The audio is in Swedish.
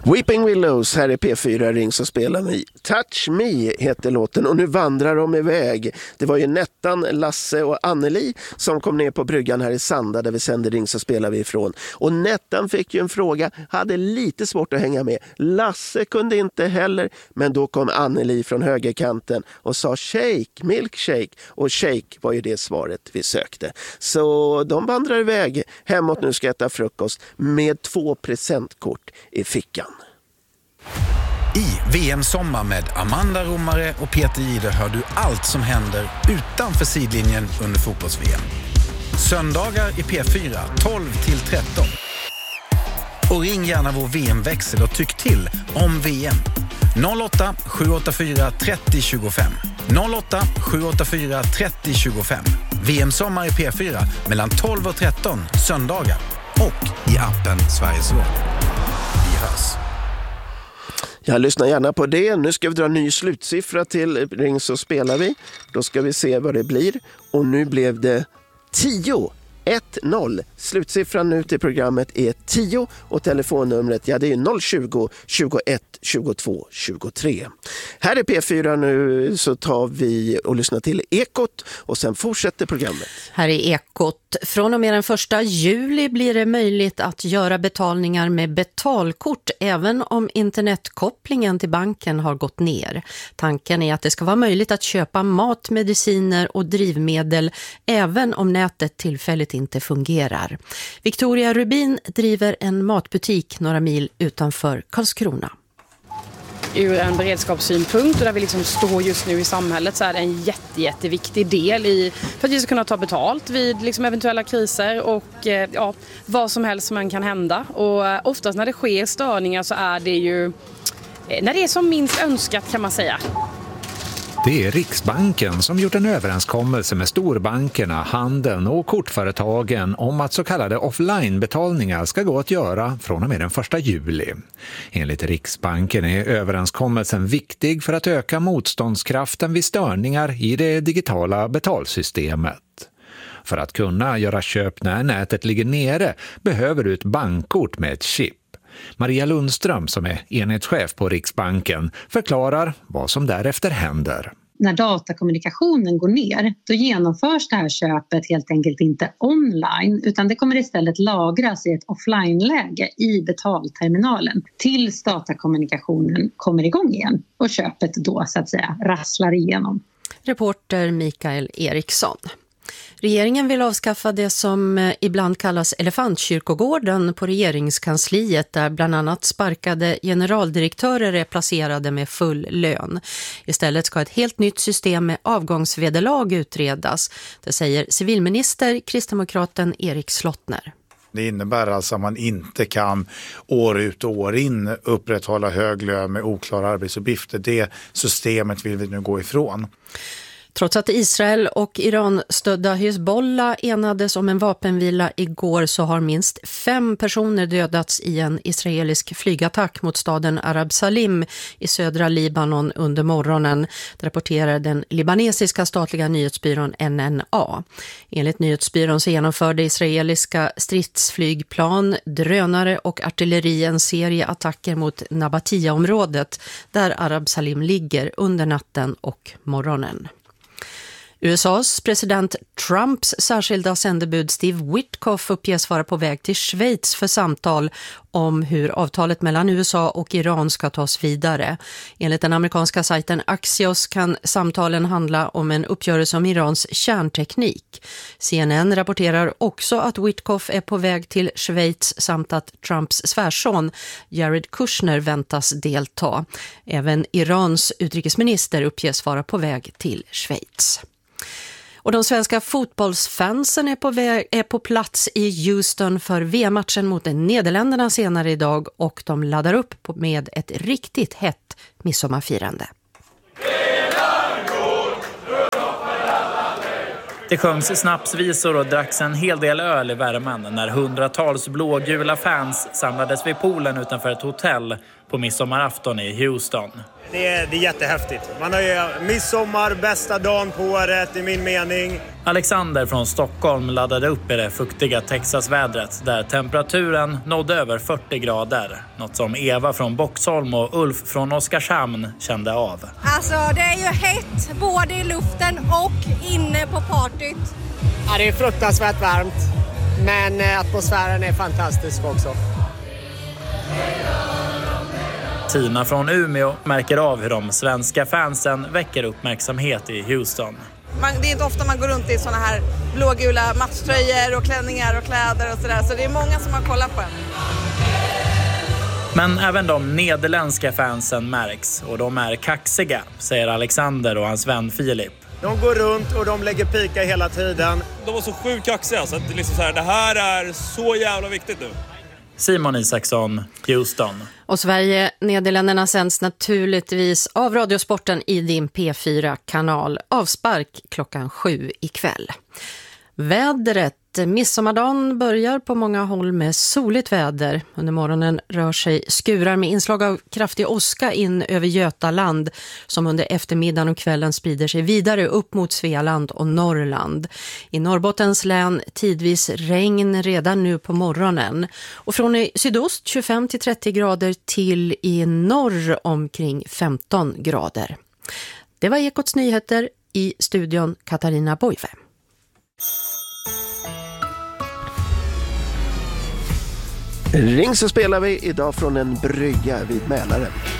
Weeping Willows, här är P4 Ring så spelar vi. Touch Me heter låten och nu vandrar de iväg. Det var ju Nettan, Lasse och Anneli som kom ner på bryggan här i Sanda där vi sänder Ring så spelar vi ifrån. Och Nettan fick ju en fråga, hade lite svårt att hänga med. Lasse kunde inte heller, men då kom Anneli från högerkanten och sa shake, milkshake. Och shake var ju det svaret vi sökte. Så de vandrar iväg hemåt, nu ska äta frukost med 2 presentkort i fickan. I VM-sommar med Amanda Romare och Peter Jihde hör du allt som händer utanför sidlinjen under fotbolls-VM. Söndagar i P4 12-13. Och ring gärna vår VM-växel och tyck till om VM. 08 784 30 25. 08 784 30 25. VM-sommar i P4 mellan 12 och 13 söndagar. Och i appen Sveriges Radio. Vi hörs. Jag lyssnar gärna på det. Nu ska vi dra en ny slutsiffra till Ring så spelar vi. Då ska vi se vad det blir. Och nu blev det 10-1-0. Slutsiffran nu till programmet är 10 och telefonnumret, ja det är 020 21 22 23. Här är P4 nu, så tar vi och lyssnar till Ekot och sen fortsätter programmet. Här är Ekot. Från och med den 1 juli blir det möjligt att göra betalningar med betalkort även om internetkopplingen till banken har gått ner. Tanken är att det ska vara möjligt att köpa mat, mediciner och drivmedel även om nätet tillfälligt inte fungerar. Victoria Rubin driver en matbutik några mil utanför Karlskrona. Ur en beredskapssynpunkt och där vi liksom står just nu i samhället så är det en jätteviktig del i för att vi ska kunna ta betalt vid liksom eventuella kriser och vad som helst som kan hända. Och oftast när det sker störningar så är det ju när det är som minst önskat kan man säga. Det är Riksbanken som gjort en överenskommelse med storbankerna, handeln och kortföretagen om att så kallade offline-betalningar ska gå att göra från och med den 1 juli. Enligt Riksbanken är överenskommelsen viktig för att öka motståndskraften vid störningar i det digitala betalsystemet. För att kunna göra köp när nätet ligger nere behöver du ett bankkort med ett chip. Maria Lundström, som är enhetschef på Riksbanken, förklarar vad som därefter händer. När datakommunikationen går ner, då genomförs det här köpet helt enkelt inte online, utan det kommer istället lagras i ett offline-läge i betalterminalen tills datakommunikationen kommer igång igen och köpet då så att säga rasslar igenom. Reporter Mikael Eriksson. Regeringen vill avskaffa det som ibland kallas elefantkyrkogården på regeringskansliet där bland annat sparkade generaldirektörer är placerade med full lön. Istället ska ett helt nytt system med avgångsvederlag utredas. Det säger civilminister kristdemokraten Erik Slottner. Det innebär alltså att man inte kan år ut och år in upprätthålla hög lön med oklara arbetsuppgifter. Det systemet vill vi nu gå ifrån. Trots att Israel och Iran-stödda Hezbollah enades om en vapenvila igår så har minst 5 personer dödats i en israelisk flygattack mot staden Arab Salim i södra Libanon under morgonen, rapporterar den libanesiska statliga nyhetsbyrån NNA. Enligt nyhetsbyrån så genomförde israeliska stridsflygplan, drönare och artilleri en serie attacker mot Nabatia-området där Arab Salim ligger under natten och morgonen. USAs president Trumps särskilda sändebud Steve Witkoff uppges vara på väg till Schweiz för samtal om hur avtalet mellan USA och Iran ska tas vidare. Enligt den amerikanska sajten Axios kan samtalen handla om en uppgörelse om Irans kärnteknik. CNN rapporterar också att Witkoff är på väg till Schweiz samt att Trumps svärson Jared Kushner väntas delta. Även Irans utrikesminister uppges vara på väg till Schweiz. Och de svenska fotbollsfansen är på plats i Houston för VM-matchen mot Nederländerna senare idag och de laddar upp med ett riktigt hett midsommarfirande. Det sjöngs snapsvisor och dracks en hel del öl i värmen när hundratals blågula fans samlades vid poolen utanför ett hotell på midsommarafton i Houston. Det är jättehäftigt. Man har ju midsommar, bästa dagen på året i min mening. Alexander från Stockholm laddade upp i det fuktiga Texasvädret där temperaturen nådde över 40 grader. Något som Eva från Boxholm och Ulf från Oskarshamn kände av. Alltså det är ju hett både i luften och inne på partyt. Ja, det är fruktansvärt varmt, men atmosfären är fantastisk också. Tina från Umeå märker av hur de svenska fansen väcker uppmärksamhet i Houston. Det är inte ofta man går runt i såna här blågula matchtröjor och klänningar och kläder och sådär. Så det är många som har kollat på en. Men även de nederländska fansen märks och de är kaxiga, säger Alexander och hans vän Filip. De går runt och de lägger pika hela tiden. De var så sjukt kaxiga så att det här är så jävla viktigt nu. Simon Isaksson, Houston. Och Sverige-Nederländerna sänds naturligtvis av Radiosporten i din P4-kanal. Avspark 7:00 ikväll. Vädret. Midsommardagen börjar på många håll med soligt väder. Under morgonen rör sig skurar med inslag av kraftig åska in över Götaland som under eftermiddagen och kvällen sprider sig vidare upp mot Svealand och Norrland. I Norrbottens län tidvis regn redan nu på morgonen. Och från i sydost 25-30 grader till i norr omkring 15 grader. Det var Ekots nyheter, i studion Katarina Boive. Ring så spelar vi idag från en brygga vid Mälaren.